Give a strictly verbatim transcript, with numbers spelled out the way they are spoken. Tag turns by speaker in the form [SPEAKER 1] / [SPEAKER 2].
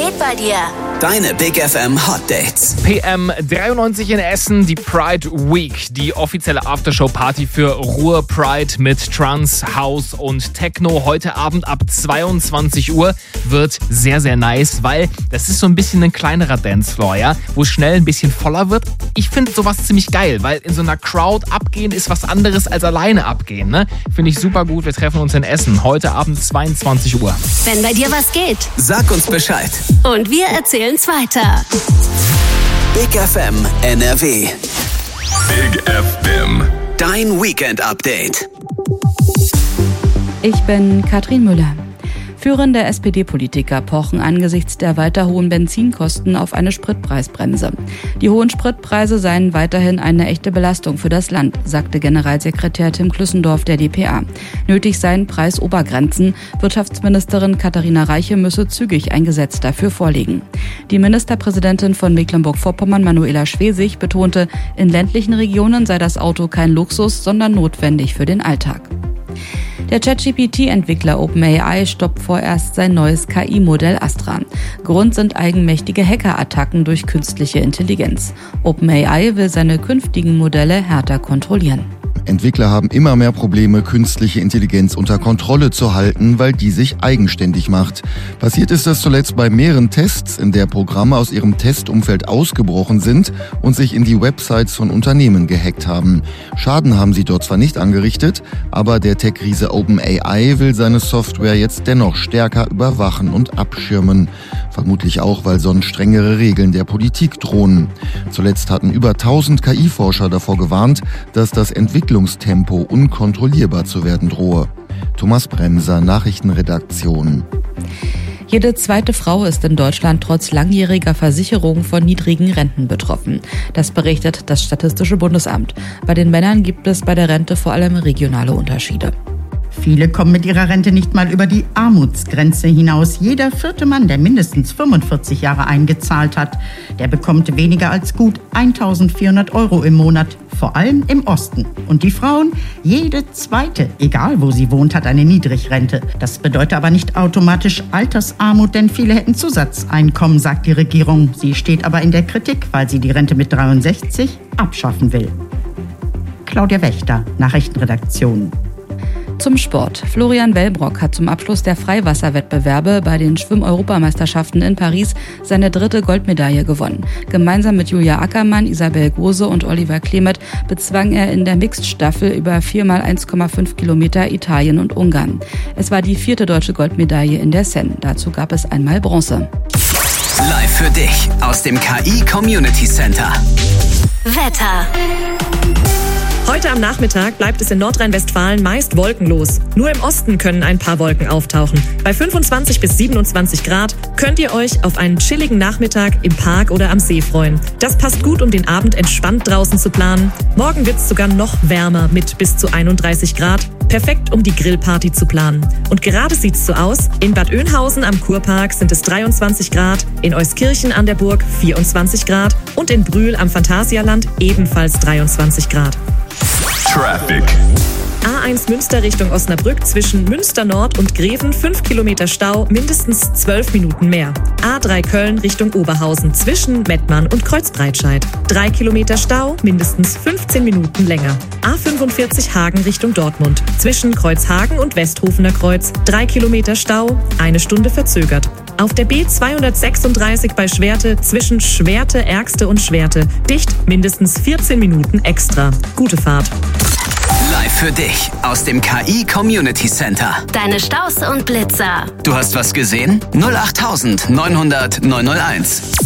[SPEAKER 1] geht bei dir?
[SPEAKER 2] Deine Big F M Hot Dates.
[SPEAKER 3] P M dreiundneunzig in Essen, die Pride Week, die offizielle Aftershow-Party für Ruhr Pride mit Trance, House und Techno. Heute Abend ab zweiundzwanzig Uhr wird sehr, sehr nice, weil das ist so ein bisschen ein kleinerer Dancefloor, ja, wo es schnell ein bisschen voller wird. Ich finde sowas ziemlich geil, weil in so einer Crowd abgehen ist was anderes als alleine abgehen, ne? Finde ich super gut. Wir treffen uns in Essen heute Abend zweiundzwanzig Uhr.
[SPEAKER 1] Wenn bei dir was geht,
[SPEAKER 2] Sag uns Bescheid.
[SPEAKER 1] und wir erzählen's weiter.
[SPEAKER 2] Big F M N R W.
[SPEAKER 4] Big F M.
[SPEAKER 2] Dein Weekend Update.
[SPEAKER 5] Ich bin Katrin Müller. Führende S P D-Politiker pochen angesichts der weiter hohen Benzinkosten auf eine Spritpreisbremse. Die hohen Spritpreise seien weiterhin eine echte Belastung für das Land, sagte Generalsekretär Tim Klüssendorf der D P A. Nötig seien Preisobergrenzen. Wirtschaftsministerin Katharina Reiche müsse zügig ein Gesetz dafür vorlegen. Die Ministerpräsidentin von Mecklenburg-Vorpommern, Manuela Schwesig, betonte, in ländlichen Regionen sei das Auto kein Luxus, sondern notwendig für den Alltag. Der ChatGP T-Entwickler OpenAI stoppt vorerst sein neues K I-Modell Astra. Grund sind eigenmächtige Hackerattacken durch künstliche Intelligenz. OpenAI will seine künftigen Modelle härter kontrollieren.
[SPEAKER 6] Entwickler haben immer mehr Probleme, künstliche Intelligenz unter Kontrolle zu halten, weil die sich eigenständig macht. Passiert ist das zuletzt bei mehreren Tests, in der Programme aus ihrem Testumfeld ausgebrochen sind und sich in die Websites von Unternehmen gehackt haben. Schaden haben sie dort zwar nicht angerichtet, aber der Tech-Riese OpenAI will seine Software jetzt dennoch stärker überwachen und abschirmen. Vermutlich auch, weil sonst strengere Regeln der Politik drohen. Zuletzt hatten über tausend K I-Forscher davor gewarnt, dass das Entwicklungstempo unkontrollierbar zu werden drohe. Thomas Bremser, Nachrichtenredaktion.
[SPEAKER 5] Jede zweite Frau ist in Deutschland trotz langjähriger Versicherung von niedrigen Renten betroffen. Das berichtet das Statistische Bundesamt. Bei den Männern gibt es bei der Rente vor allem regionale Unterschiede.
[SPEAKER 7] Viele kommen mit ihrer Rente nicht mal über die Armutsgrenze hinaus. Jeder vierte Mann, der mindestens fünfundvierzig Jahre eingezahlt hat, der bekommt weniger als gut eintausendvierhundert Euro im Monat, vor allem im Osten. Und die Frauen, jede zweite, egal wo sie wohnt, hat eine Niedrigrente. Das bedeutet aber nicht automatisch Altersarmut, denn viele hätten Zusatzeinkommen, sagt die Regierung. Sie steht aber in der Kritik, weil sie die Rente mit dreiundsechzig abschaffen will. Claudia Wächter, Nachrichtenredaktion.
[SPEAKER 5] Zum Sport. Florian Wellbrock hat zum Abschluss der Freiwasserwettbewerbe bei den Schwimm-Europameisterschaften in Paris seine dritte Goldmedaille gewonnen. Gemeinsam mit Julia Ackermann, Isabel Gose und Oliver Klemet bezwang er in der Mixed-Staffel über vier mal eins Komma fünf Kilometer Italien und Ungarn. Es war die vierte deutsche Goldmedaille in der Seine. Dazu gab es einmal Bronze.
[SPEAKER 2] Live für dich aus dem K I Community Center.
[SPEAKER 1] Wetter.
[SPEAKER 8] Heute am Nachmittag bleibt es in Nordrhein-Westfalen meist wolkenlos. Nur im Osten können ein paar Wolken auftauchen. Bei fünfundzwanzig bis siebenundzwanzig Grad könnt ihr euch auf einen chilligen Nachmittag im Park oder am See freuen. Das passt gut, um den Abend entspannt draußen zu planen. Morgen wird es sogar noch wärmer mit bis zu einunddreißig Grad. Perfekt, um die Grillparty zu planen. Und gerade sieht's so aus. In Bad Oeynhausen am Kurpark sind es dreiundzwanzig Grad, in Euskirchen an der Burg vierundzwanzig Grad und in Brühl am Phantasialand ebenfalls dreiundzwanzig Grad.
[SPEAKER 4] Traffic.
[SPEAKER 8] A eins Münster Richtung Osnabrück zwischen Münster Nord und Greven fünf Kilometer Stau, mindestens zwölf Minuten mehr. A drei Köln Richtung Oberhausen zwischen Mettmann und Kreuzbreitscheid. drei Kilometer Stau, mindestens fünfzehn Minuten länger. A fünfundvierzig Hagen Richtung Dortmund zwischen Kreuzhagen und Westhofener Kreuz. drei Kilometer Stau, eine Stunde verzögert. Auf der B zweihundertsechsunddreißig bei Schwerte zwischen Schwerte, Ergste und Schwerte. Dicht, mindestens vierzehn Minuten extra. Gute Fahrt.
[SPEAKER 2] Live für dich aus dem K I Community Center.
[SPEAKER 1] Deine Staus und Blitzer.
[SPEAKER 2] Du hast was gesehen? null acht neunhundert neunhunderт neunhunderteins.